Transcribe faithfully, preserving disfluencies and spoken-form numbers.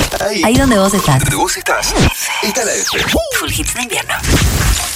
Ahí. Ahí donde vos estás. Donde vos estás. Está la F. Full hits de invierno.